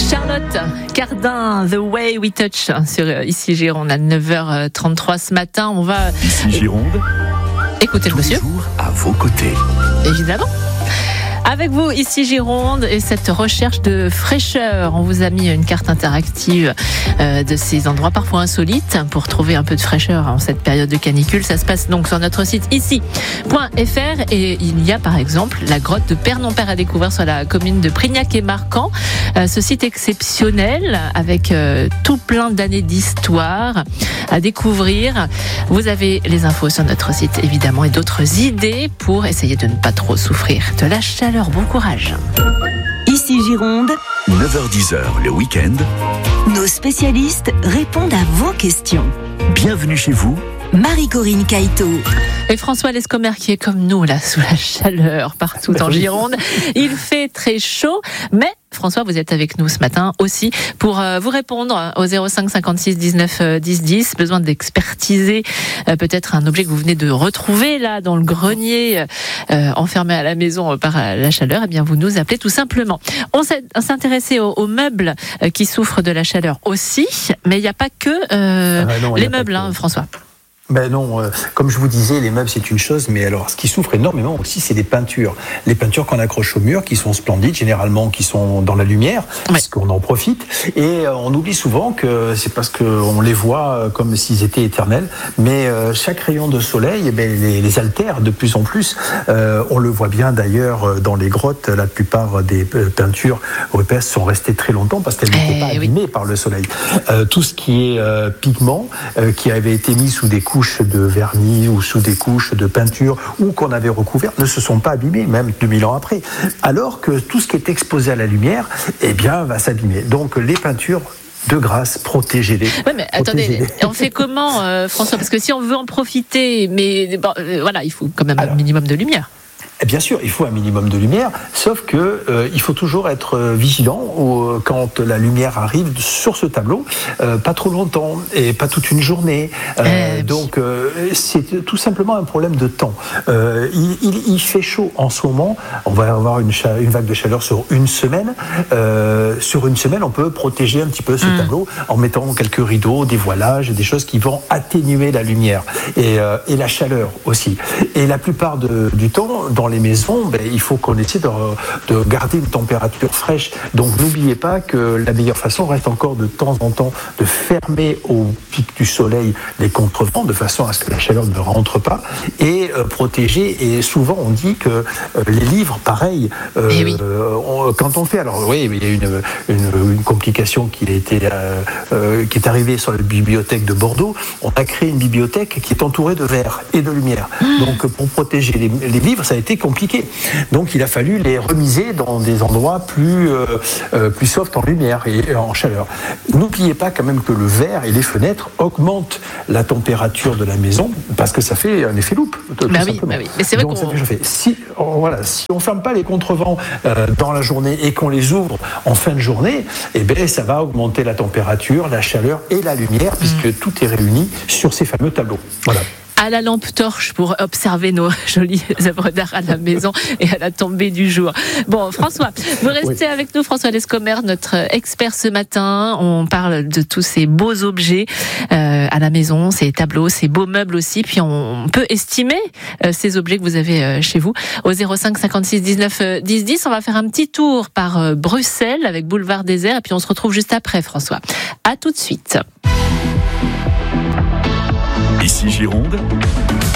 Charlotte Cardin, The Way We Touch sur Ici Gironde à 9h33 ce matin. On va Ici Gironde, écouter le monsieur. Toujours à vos côtés. Évidemment. Avec vous, ici Gironde, et cette recherche de fraîcheur. On vous a mis une carte interactive de ces endroits parfois insolites pour trouver un peu de fraîcheur en cette période de canicule. Ça se passe donc sur notre site ici.fr et il y a par exemple la grotte de Père-non-Père à découvrir sur la commune de Prignac et Marcan. Ce site exceptionnel avec tout plein d'années d'histoire à découvrir. Vous avez les infos sur notre site évidemment et d'autres idées pour essayer de ne pas trop souffrir de la chaleur. Bon courage. Ici Gironde, 9h-10h le week-end. nos spécialistes répondent à vos questions. Bienvenue chez vous. Marie-Corinne Caïto. Et François Lescomer qui est comme nous là sous la chaleur partout en Gironde. Il fait très chaud, mais François, vous êtes avec nous ce matin aussi pour vous répondre au 05 56 19 10 10. Besoin d'expertiser peut-être un objet que vous venez de retrouver là dans le grenier, enfermé à la maison par la chaleur. Eh bien, vous nous appelez tout simplement. On s'est intéressé aux meubles qui souffrent de la chaleur aussi, mais il n'y a pas que les meubles, François. Ben non, comme je vous disais, les meubles c'est une chose, mais alors ce qui souffre énormément aussi, c'est les peintures. Les peintures qu'on accroche au mur, qui sont splendides, généralement qui sont dans la lumière, parce qu'on en profite. Et on oublie souvent que c'est parce qu'on les voit comme s'ils étaient éternels, mais chaque rayon de soleil les altère de plus en plus. On le voit bien d'ailleurs dans les grottes, la plupart des peintures rupestres sont restées très longtemps parce qu'elles n'étaient pas abîmées par le soleil. Tout ce qui est pigment, qui avait été mis sous des couches de vernis ou sous des couches de peinture ou qu'on avait recouvert ne se sont pas abîmés, même 2000 ans après. Alors que tout ce qui est exposé à la lumière, va s'abîmer. Donc les peintures, de grâce, protégez-les. Oui, mais attendez, on fait comment, François ? Parce que si on veut en profiter, mais il faut quand même un minimum de lumière. Bien sûr, il faut un minimum de lumière, sauf que il faut toujours être vigilant quand la lumière arrive sur ce tableau, pas trop longtemps et pas toute une journée. Donc c'est tout simplement un problème de temps. Il fait chaud en ce moment. On va avoir une vague de chaleur sur une semaine. Sur une semaine, on peut protéger un petit peu ce tableau en mettant quelques rideaux, des voilages, des choses qui vont atténuer la lumière et la chaleur aussi. Et la plupart du temps, dans les maisons, il faut qu'on essaie de garder une température fraîche. Donc n'oubliez pas que la meilleure façon reste encore de temps en temps de fermer au pic du soleil les contrevents de façon à ce que la chaleur ne rentre pas et protéger. Et souvent on dit que les livres, pareil, quand on fait, il y a une complication qui est arrivée sur la bibliothèque de Bordeaux. On a créé une bibliothèque qui est entourée de verre et de lumière. Donc pour protéger les livres, ça a été compliqué. Donc il a fallu les remiser dans des endroits plus soft en lumière et en chaleur. N'oubliez pas quand même que le verre et les fenêtres augmentent la température de la maison parce que ça fait un effet loupe. Mais c'est vrai donc, ça fait chauffer. Si on ferme pas les contrevents dans la journée et qu'on les ouvre en fin de journée, ça va augmenter la température, la chaleur et la lumière puisque tout est réuni sur ces fameux tableaux. Voilà. À la lampe torche pour observer nos jolies œuvres d'art à la maison et à la tombée du jour. Bon, François, vous restez avec nous, François Lescomer, notre expert ce matin. On parle de tous ces beaux objets à la maison, ces tableaux, ces beaux meubles aussi. Puis on peut estimer ces objets que vous avez chez vous au 05 56 19 10 10. On va faire un petit tour par Bruxelles avec Boulevard Désert et puis on se retrouve juste après, François. À tout de suite. Ici Gironde.